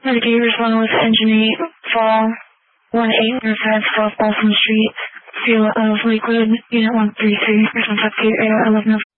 Mitigate responding with Engine 8, fall 1-8, Northside, South Balsam Street, seal of liquid, unit 133, response update, AO 11